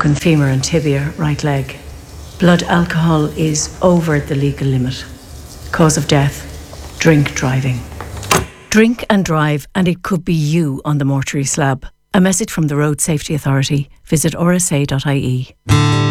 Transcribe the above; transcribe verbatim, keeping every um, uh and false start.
broken femur and tibia, right leg. Blood alcohol is over the legal limit. Cause of death, drink driving. Drink and drive, and it could be you on the mortuary slab. A message from the Road Safety Authority. Visit r s a dot i e.